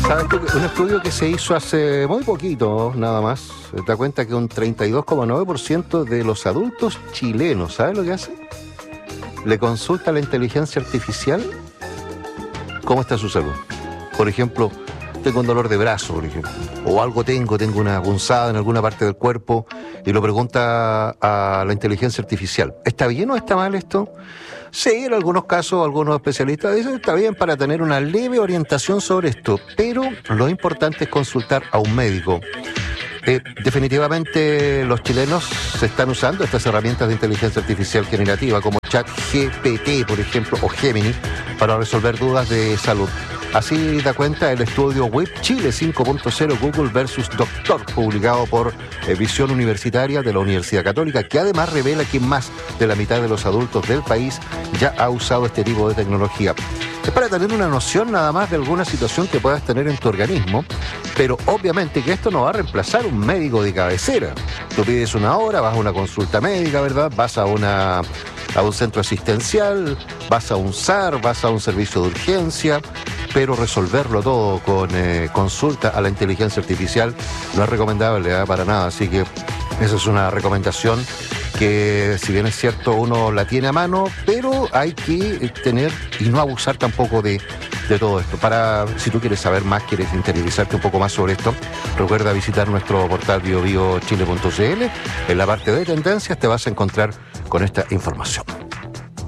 ¿Sabes tú que un estudio que se hizo hace muy poquito, nada más, da cuenta que un 32,9% de los adultos chilenos, ¿sabes lo que hace? Le consulta a la inteligencia artificial cómo está su salud. Por ejemplo, tengo un dolor de brazo, por ejemplo, o algo tengo una punzada en alguna parte del cuerpo, y lo pregunta a la inteligencia artificial. ¿Está bien o está mal esto? Sí, en algunos casos, algunos especialistas dicen que está bien para tener una leve orientación sobre esto, pero lo importante es consultar a un médico. Definitivamente los chilenos se están usando estas herramientas de inteligencia artificial generativa como ChatGPT, por ejemplo, o Gemini, para resolver dudas de salud. Así da cuenta el estudio Web Chile 5.0 Google versus Doctor, publicado por Visión Universitaria de la Universidad Católica, que además revela que más de la mitad de los adultos del país ya ha usado este tipo de tecnología. Es para tener una noción nada más de alguna situación que puedas tener en tu organismo, pero obviamente que esto no va a reemplazar un médico de cabecera. Tú pides una hora, vas a una consulta médica, ¿verdad? Vas a un centro asistencial, vas a un SAR, vas a un servicio de urgencia, pero resolverlo todo con consulta a la inteligencia artificial no es recomendable para nada. Así que esa es una recomendación que, si bien es cierto, uno la tiene a mano, pero hay que tener y no abusar tampoco de todo esto. Si tú quieres saber más, quieres interiorizarte un poco más sobre esto, recuerda visitar nuestro portal biobiochile.cl. En la parte de tendencias te vas a encontrar con esta información.